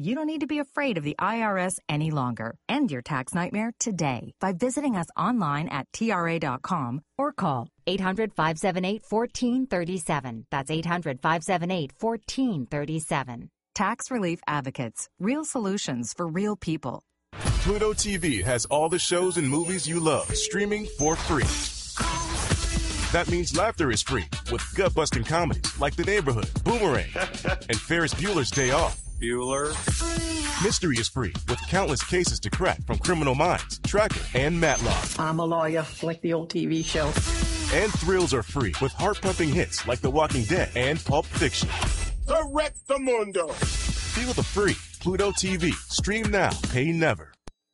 you don't need to be afraid of the IRS any longer. End your tax nightmare today by visiting us online at TRA.com or call 800-578-1437. That's 800-578-1437. Tax Relief Advocates. Real solutions for real people. Pluto TV has all the shows and movies you love streaming for free. That means laughter is free with gut-busting comedies like The Neighborhood, Boomerang, and Ferris Bueller's Day Off. Bueller. Mystery is free with countless cases to crack from Criminal Minds, Tracker, and Matlock. I'm a lawyer, like the old TV show. And thrills are free with heart-pumping hits like The Walking Dead and Pulp Fiction. Correct the mundo. Feel the free Pluto TV. Stream now, pay never.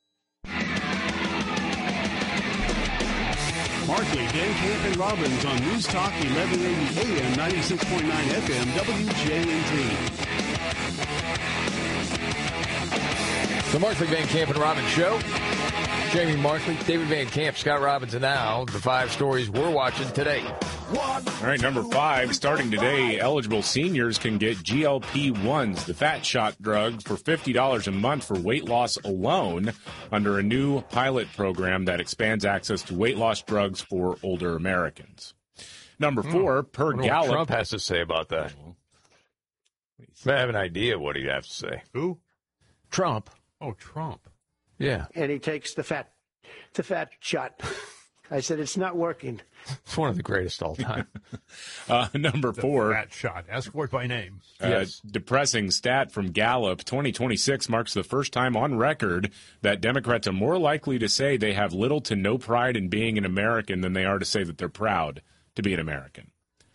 Markley, Van Camp, and Robbins on News Talk 1180 AM, 96.9 FM, WJNT. The Markley, Van Camp, and Robbins Show. Jamie Markley, David Van Camp, Scott Robbins, and now the 5 stories we're watching today. All right, number 5, starting today, eligible seniors can get GLP-1s, the fat shot drug, for $50 a month for weight loss alone under a new pilot program that expands access to weight loss drugs for older Americans. Number 4, per Gallup. What Trump has to say about that. I have an idea what he'd have to say. Who? Trump. Oh, Trump. Yeah. And he takes the fat shot. I said, it's not working. It's one of the greatest all time. Number 4. Fat shot. Ask for it by name. Yes. Depressing stat from Gallup. 2026 marks the first time on record that Democrats are more likely to say they have little to no pride in being an American than they are to say that they're proud to be an American.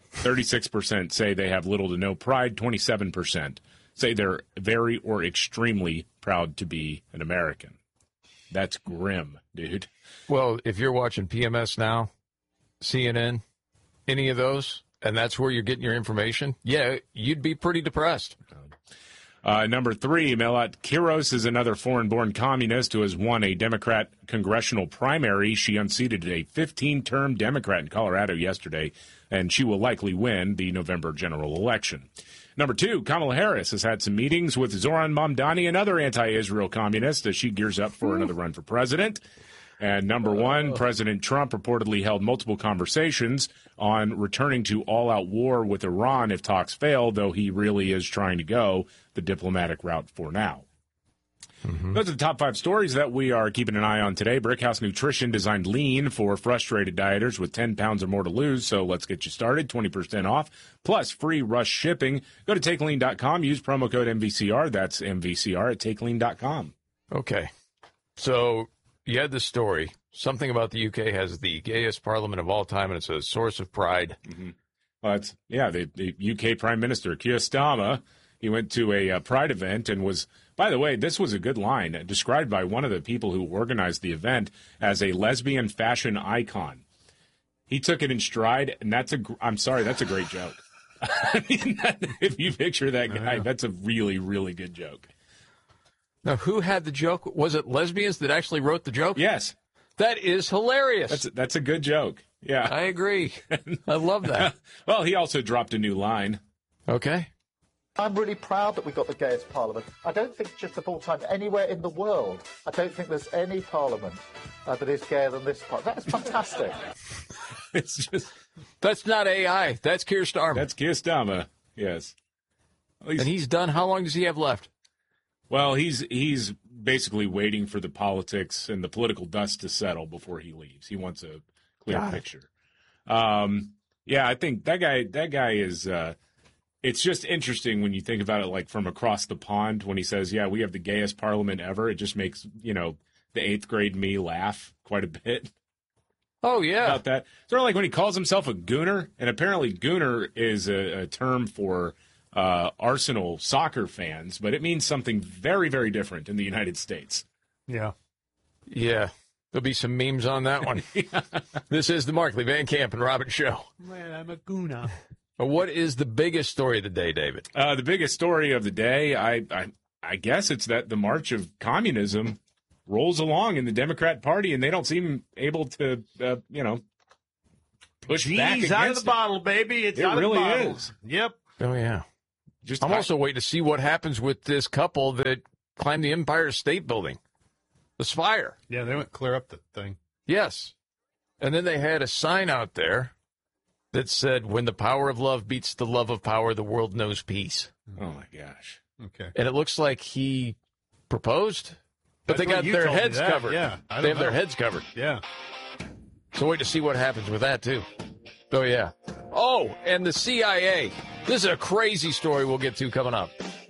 36% say they have little to no pride. 27% say they're very or extremely proud to be an American. That's grim, dude. Well, if you're watching PMS now, CNN, any of those, and that's where you're getting your information, yeah, you'd be pretty depressed. Number 3, Melat Kiros is another foreign-born communist who has won a Democrat congressional primary. She unseated a 15-term Democrat in Colorado yesterday, and she will likely win the November general election. Number 2, Kamala Harris has had some meetings with Zoran Mamdani, another anti-Israel communist, as she gears up for another run for president. And number 1, President Trump reportedly held multiple conversations on returning to all-out war with Iran if talks fail, though he really is trying to go the diplomatic route for now. Those are the top 5 stories that we are keeping an eye on today. Brickhouse Nutrition designed lean for frustrated dieters with 10 pounds or more to lose. So let's get you started. 20% off plus free rush shipping. Go to TakeLean.com. Use promo code MVCR. That's MVCR at TakeLean.com. Okay. So you had this story. Something about the UK has the gayest parliament of all time, and it's a source of pride. Well, the UK Prime Minister, Keir Starmer, he went to a Pride event and was, by the way, this was a good line, described by one of the people who organized the event as a lesbian fashion icon. He took it in stride, and that's a great joke. I mean, if you picture that guy, that's a really, really good joke. Now, who had the joke? Was it lesbians that actually wrote the joke? Yes. That is hilarious. That's a good joke. Yeah. I agree. I love that. Well, he also dropped a new line. Okay. I'm really proud that we got the gayest parliament. I don't think just of all time anywhere in the world. I don't think there's any parliament that is gayer than this part. That's fantastic. It's just that's not AI. That's Keir Starmer. That's Keir Starmer. Yes. And he's done. How long does he have left? Well, he's basically waiting for the politics and the political dust to settle before he leaves. He wants a clear picture. Yeah, I think that guy is. It's just interesting when you think about it, like from across the pond. When he says, "Yeah, we have the gayest parliament ever," it just makes the 8th grade me laugh quite a bit. Oh yeah, about that. Sort of like when he calls himself a gooner, and apparently gooner is a term for Arsenal soccer fans, but it means something very, very different in the United States. Yeah. There'll be some memes on that one. This is the Markley, Van Camp, and Robbins Show. Man, I'm a gooner. What is the biggest story of the day, David? The biggest story of the day, I guess it's that the march of communism rolls along in the Democrat Party, and they don't seem able to, push back against out of the bottle, baby. It's out of the bottle. It really is. Yep. Oh, yeah. I'm also waiting to see what happens with this couple that climbed the Empire State Building, the Spire. Yeah, they went clear up the thing. Yes. And then they had a sign out there that said, when the power of love beats the love of power, the world knows peace. Oh, my gosh. Okay. And it looks like he proposed, but That's they got what you their told me heads that. covered. Yeah, They have their heads covered. Yeah. So wait to see what happens with that, too. Oh, yeah. Oh, and the CIA. This is a crazy story we'll get to coming up.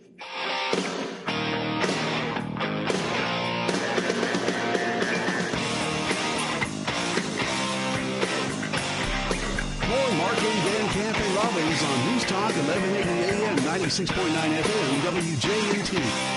More Mark and Dan Camp and Robbins on News Talk 1180 AM, 96.9 FM, WJNT.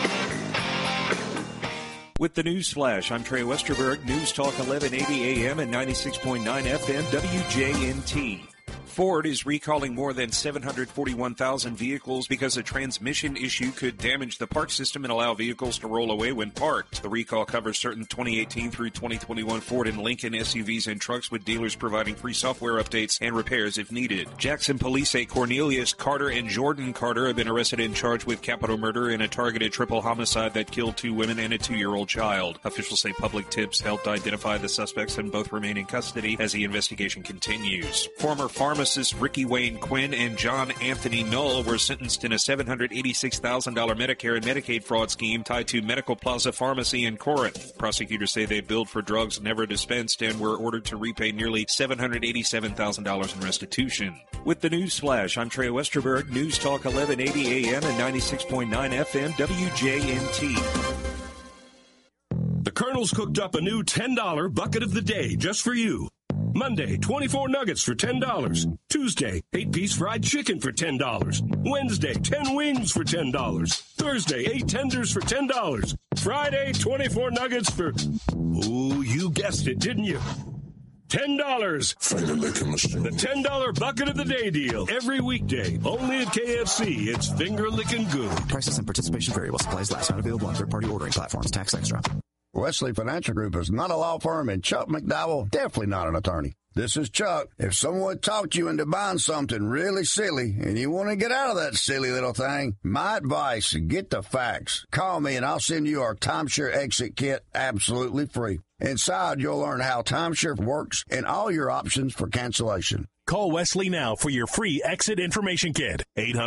With the News Flash, I'm Trey Westerberg, News Talk 1180 AM and 96.9 FM, WJNT. Ford is recalling more than 741,000 vehicles because a transmission issue could damage the park system and allow vehicles to roll away when parked. The recall covers certain 2018 through 2021 Ford and Lincoln SUVs and trucks, with dealers providing free software updates and repairs if needed. Jackson police say Cornelius Carter and Jordan Carter have been arrested and charged with capital murder in a targeted triple homicide that killed 2 women and a 2-year-old child. Officials say public tips helped identify the suspects and both remain in custody as the investigation continues. Former pharmacist Ricky Wayne Quinn and John Anthony Null were sentenced in a $786,000 Medicare and Medicaid fraud scheme tied to Medical Plaza Pharmacy in Corinth. Prosecutors say they billed for drugs never dispensed and were ordered to repay nearly $787,000 in restitution. With the News Flash, I'm Trey Westerberg, News Talk 1180 AM and 96.9 FM, WJNT. The Colonel's cooked up a new $10 bucket of the day just for you. Monday, 24 nuggets for $10. Tuesday, 8-piece fried chicken for $10. Wednesday, 10 wings for $10. Thursday, 8 tenders for $10. Friday, 24 nuggets for... Ooh, you guessed it, didn't you? $10. Finger licking machine. The $10 bucket of the day deal. Every weekday. Only at KFC. It's finger licking good. Prices and participation vary while supplies last. Not available on third-party ordering platforms. Tax extra. Wesley Financial Group is not a law firm, and Chuck McDowell definitely not an attorney. This is Chuck. If someone talked you into buying something really silly and you want to get out of that silly little thing, my advice, get the facts. Call me and I'll send you our timeshare exit kit absolutely free. Inside, you'll learn how timeshare works and all your options for cancellation. Call Wesley now for your free exit information kit.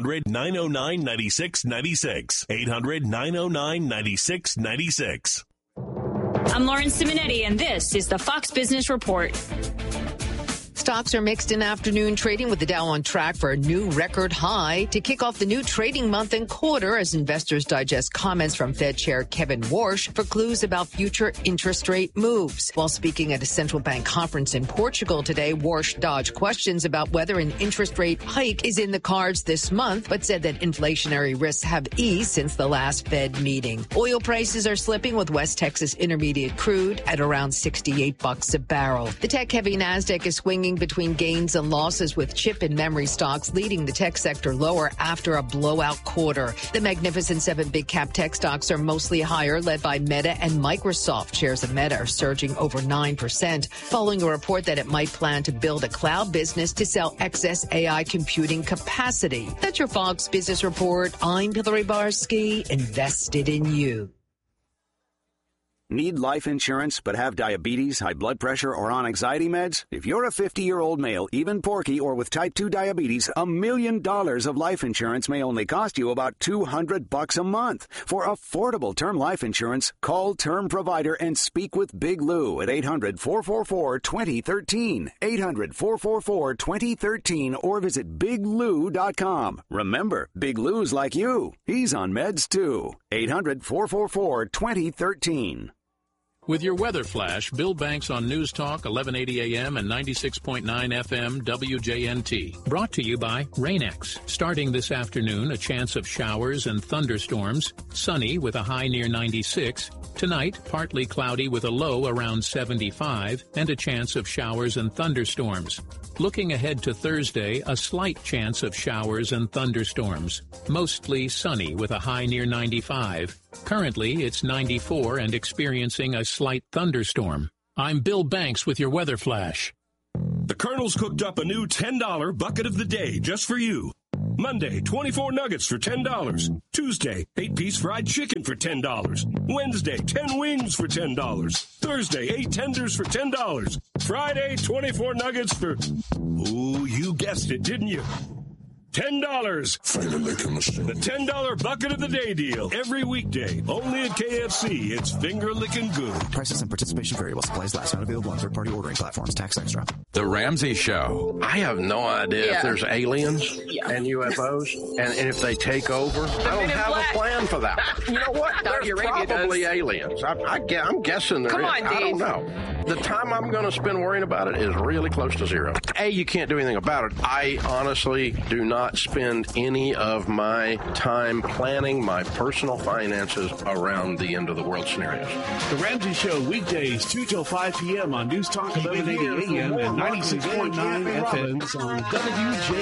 800-909-9696. 800-909-9696. I'm Lauren Simonetti, and this is the Fox Business Report. Stocks are mixed in afternoon trading, with the Dow on track for a new record high to kick off the new trading month and quarter as investors digest comments from Fed Chair Kevin Warsh for clues about future interest rate moves. While speaking at a central bank conference in Portugal today, Warsh dodged questions about whether an interest rate hike is in the cards this month, but said that inflationary risks have eased since the last Fed meeting. Oil prices are slipping, with West Texas Intermediate crude at around $68 a barrel. The tech-heavy Nasdaq is swinging between gains and losses, with chip and memory stocks leading the tech sector lower after a blowout quarter. The Magnificent Seven big cap tech stocks are mostly higher, led by Meta and Microsoft. Shares of Meta are surging over 9%, following a report that it might plan to build a cloud business to sell excess AI computing capacity. That's your Fox Business Report. I'm Hillary Barsky, invested in you. Need life insurance but have diabetes, high blood pressure, or on anxiety meds? If you're a 50-year-old male, even porky, or with type 2 diabetes, $1 million of life insurance may only cost you about $200 a month. For affordable term life insurance, call Term Provider and speak with Big Lou at 800-444-2013. 800-444-2013, or visit biglou.com. Remember, Big Lou's like you. He's on meds too. 800-444-2013. With your weather flash, Bill Banks on News Talk 1180 AM and 96.9 FM WJNT. Brought to you by Rain-X. Starting this afternoon, a chance of showers and thunderstorms. Sunny with a high near 96. Tonight, partly cloudy with a low around 75 and a chance of showers and thunderstorms. Looking ahead to Thursday, a slight chance of showers and thunderstorms. Mostly sunny with a high near 95. Currently, it's 94 and experiencing a slight thunderstorm. I'm Bill Banks with your weather flash. The Colonel's cooked up a new $10 bucket of the day just for you. Monday, 24 nuggets for $10. Tuesday, 8-piece fried chicken for $10. Wednesday, 10 wings for $10. Thursday, 8 tenders for $10. Friday, 24 nuggets for, ooh, you guessed it, didn't you? $10. Finger licking machine. The $10 bucket of the day deal. Every weekday. Only at KFC. It's finger licking good. Prices and participation vary while supplies last. Not available on third-party ordering platforms. Tax extra. The Ramsey Show. I have no idea if there's aliens and UFOs, and if they take over. I don't have a plan for that. You know what? There's probably aliens. I'm guessing there is. I don't know. The time I'm going to spend worrying about it is really close to zero. A, you can't do anything about it. I honestly do not spend any of my time planning my personal finances around the end of the world scenarios. The Ramsey Show, weekdays 2 till 5 p.m. on News Talk 1180 AM and 96.9 FM on WJ.